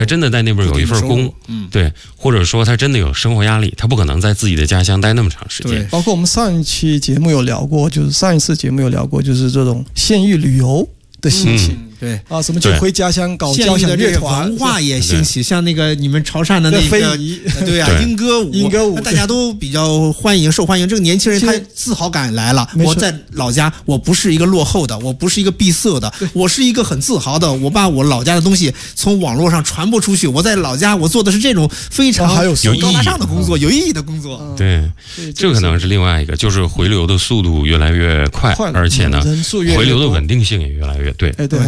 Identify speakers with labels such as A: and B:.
A: 他真的在那边有一份工，对，或者说他真的有生活压力，他不可能在自己的家乡待那么长时间。
B: 包括我们上一期节目有聊过，就是上一次节目有聊过，就是这种县域旅游的兴起。
C: 对
B: 啊，什么就回家乡搞交响乐团，
C: 文化也兴起，像那个你们潮汕的那个
B: 非遗，
C: 对啊，莺歌舞，大家都比较受欢迎。这个年轻人他自豪感来了，我在老家，我不是一个落后的，我不是一个闭塞的，我是一个很自豪的，我把我老家的东西从网络上传播出去。我在老家，我做的是这种非常有高大上的工作，有意义的工作。
A: 对，这可能是另外一个，就是回流的速度越来越快，而且呢，回流的稳定性也越来越对。